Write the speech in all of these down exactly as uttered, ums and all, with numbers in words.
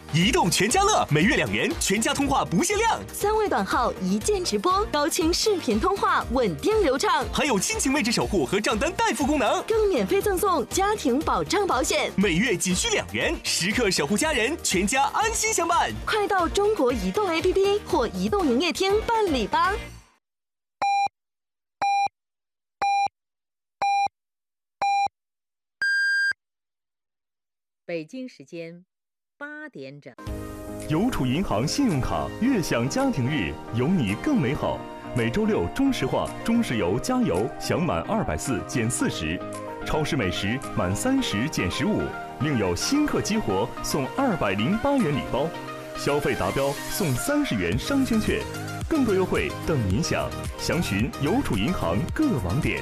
移动全家乐，每月两元，全家通话不限量， 三位短号一键直播，高清视频通话，稳定流畅， 还有亲情位置守护和账单代付功能， 更免费赠送家庭保障保险， 每月仅需两元，时刻守护家人，全家安心相伴。 快到中国移动 A P P 或移动营业厅办理吧。 北京时间八点整。 邮储银行信用卡悦享家庭日，有你更美好。每周六中石化、中石油加油享满二百四减四十，超市美食满三十减十五，另有新客激活送二百零八元礼包，消费达标送三十元商圈券，更多优惠等您享。详询邮储银行各网点。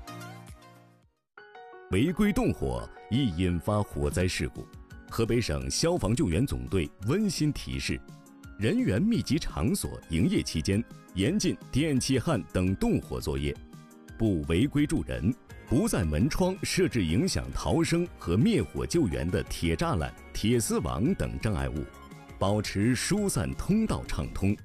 违规动火易引发火灾事故。河北省消防救援总队温馨提示：人员密集场所营业期间，严禁电气焊等动火作业，不违规助人，不在门窗设置影响逃生和灭火救援的铁栅栏、铁丝网等障碍物，保持疏散通道畅通。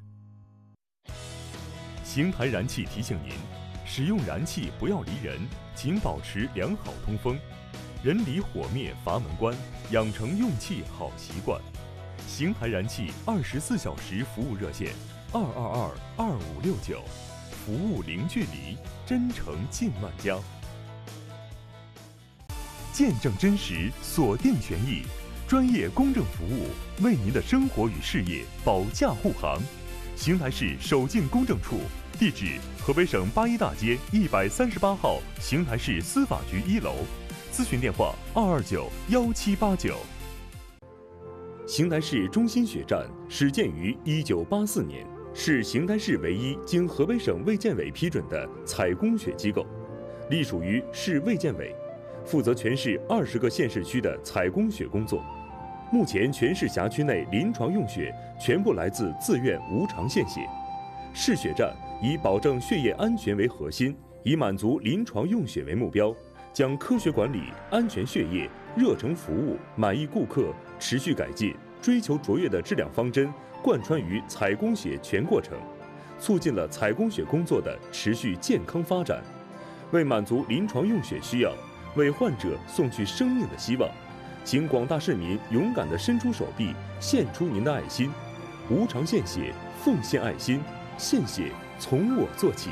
邢台燃气提醒您：使用燃气不要离人，请保持良好通风。人离火灭阀门关，养成用气好习惯。邢台燃气二十四小时服务热线：二二二二五六九，服务零距离，真诚近万家。见证真实，锁定权益，专业公正服务，为您的生活与事业保驾护航。邢台市首进公证处，地址：河北省八一大街一百三十八号邢台市司法局一楼。咨询电话：二二九幺七八九。邢台市中心血站始建于一九八四年，是邢台市唯一经河北省卫健委批准的采供血机构，隶属于市卫健委，负责全市二十个县市区的采供血工作。目前全市辖区内临床用血全部来自自愿无偿献血。市血站以保证血液安全为核心，以满足临床用血为目标，将科学管理、安全血液、热诚服务、满意顾客、持续改进、追求卓越的质量方针贯穿于采供血全过程，促进了采供血工作的持续健康发展。为满足临床用血需要，为患者送去生命的希望，请广大市民勇敢地伸出手臂，献出您的爱心。无偿献血，奉献爱心，献血从我做起。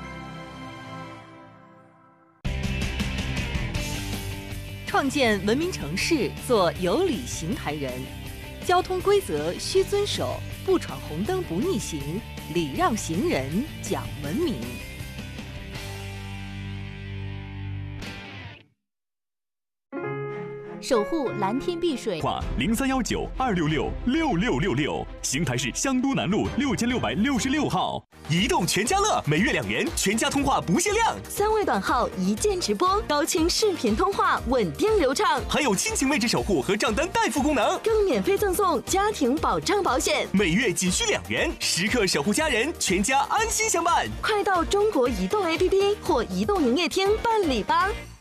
创建文明城市，做有礼邢台人。交通规则需遵守，不闯红灯不逆行，礼让行人讲文明。 守护蓝天碧水， 话零三幺九二六六六六六六，邢台市香都南路六千六百六十六号。移动全家乐，每月两元，全家通话不限量， 三位短号一键直播，高清视频通话，稳定流畅， 还有亲情位置守护和账单代付功能， 更免费赠送家庭保障保险， 每月仅需两元，时刻守护家人，全家安心相伴。 快到中国移动 A P P 或移动营业厅办理吧。